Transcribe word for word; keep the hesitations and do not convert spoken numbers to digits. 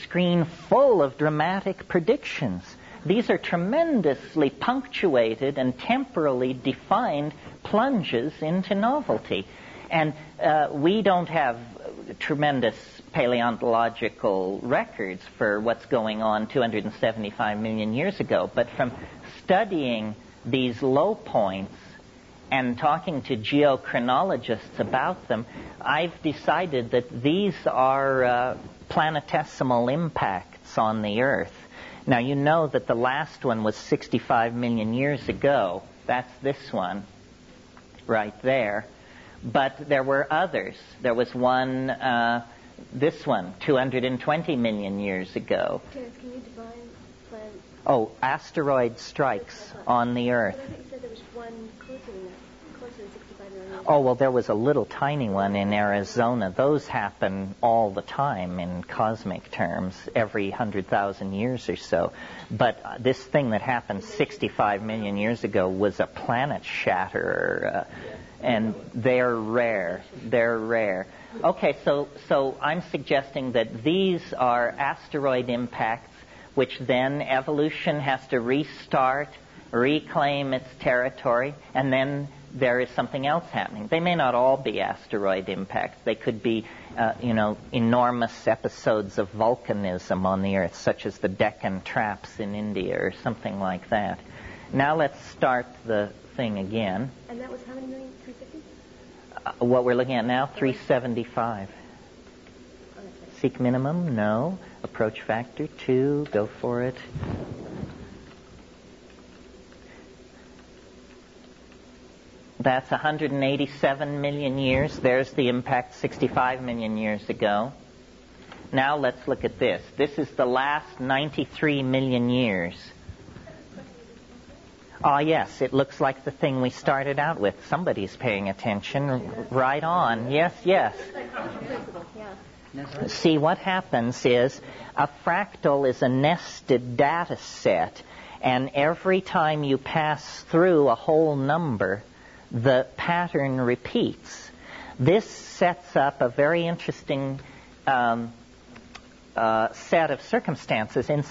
screen full of dramatic predictions. These are tremendously punctuated and temporally defined plunges into novelty. And uh, we don't have tremendous paleontological records for what's going on two hundred seventy-five million years ago, but from studying these low points and talking to geochronologists about them, I've decided that these are uh, planetesimal impacts on the Earth. Now, you know that the last one was sixty-five million years ago. That's this one right there. But there were others. There was one, uh, this one, two hundred twenty million years ago. Terence, can you define planet? Oh, asteroid strikes on the Earth. But I think you said there was one closer than that, closer than sixty-five million years. Oh, well, there was a little tiny one in Arizona. Those happen all the time in cosmic terms, every one hundred thousand years or so. But uh, this thing that happened sixty-five million years ago was a planet shatterer, uh, and they're rare. They're rare. Okay, so, so I'm suggesting that these are asteroid impacts, which then evolution has to restart, reclaim its territory, and then there is something else happening. They may not all be asteroid impacts. They could be, uh, you know, enormous episodes of volcanism on the Earth, such as the Deccan Traps in India or something like that. Now let's start the thing again. And that was how many million? three hundred fifty? Uh, what we're looking at now, three seventy-five. Seek minimum, no. Approach factor, two. Go for it. That's one hundred eighty-seven million years. There's the impact sixty-five million years ago. Now let's look at this. This is the last ninety-three million years. Ah, yes, it looks like the thing we started out with. Somebody's paying attention. Right on. Yes, yes. See, what happens is a fractal is a nested data set, and every time you pass through a whole number, the pattern repeats. This sets up a very interesting um, uh, set of circumstances in